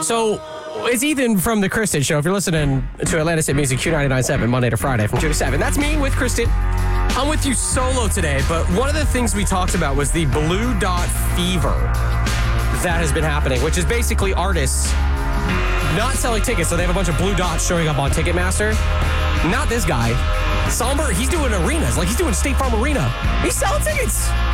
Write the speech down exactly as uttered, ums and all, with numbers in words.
So, it's Ethan from The Kristen Show. If you're listening to Atlantis at Music Q ninety-nine point seven, Monday to Friday from two to seven. That's me with Kristen. I'm with you solo today, but one of the things we talked about was the Blue Dot Fever that has been happening, which is basically artists not selling tickets, so they have a bunch of blue dots showing up on Ticketmaster. Not this guy. Somber, he's doing arenas, like he's doing State Farm Arena. He's selling tickets.